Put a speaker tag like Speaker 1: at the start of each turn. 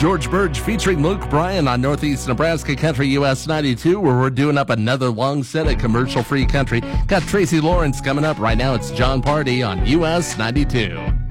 Speaker 1: George Burge featuring Luke Bryan on Northeast Nebraska Country US 92, where we're doing up another long set of commercial-free country. Got Tracy Lawrence coming up. Right now it's John Party on US 92.